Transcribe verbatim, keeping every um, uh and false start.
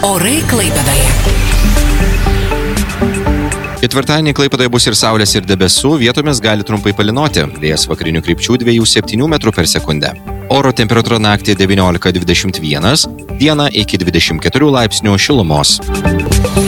Orai Klaipėdoje. Ketvirtadienį Klaipėdoje bus ir saulės, ir debesų, vietomis gali trumpai palynoti. Vėjas vakarinių krypčių dviejų septynių metrų per sekundę. Oro temperatūra naktį devyniolika dvidešimt vienas, dieną iki dvidešimt keturių laipsnių šilumos.